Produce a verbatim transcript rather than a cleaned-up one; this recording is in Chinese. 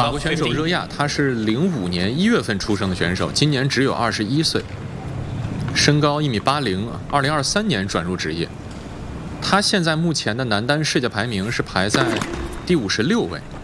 法国选手热亚，他是零五年一月份出生的选手，今年只有二十一岁，身高一米八零，二零二三年转入职业。他现在目前的男单世界排名是排在第五十六位。